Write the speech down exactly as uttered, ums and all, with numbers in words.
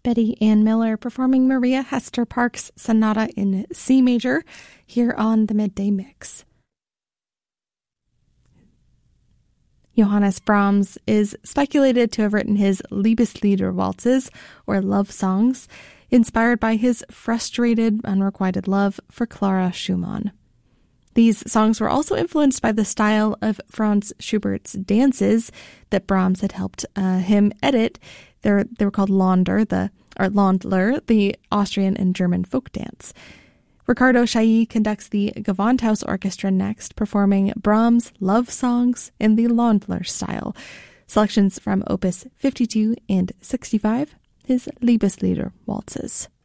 Betty Ann Miller performing Maria Hester Park's Sonata in C major here on the Midday Mix. Johannes Brahms is speculated to have written his Liebeslieder waltzes, or love songs, inspired by his frustrated, unrequited love for Clara Schumann. These songs were also influenced by the style of Franz Schubert's dances that Brahms had helped uh, him edit. They're, they were called Launder, the, or Landler, the Austrian and German folk dance. Ricardo Chailly conducts the Gewandhaus Orchestra next, performing Brahms' love songs in the Landler style. Selections from Opus fifty-two and sixty-five, his Liebeslieder waltzes.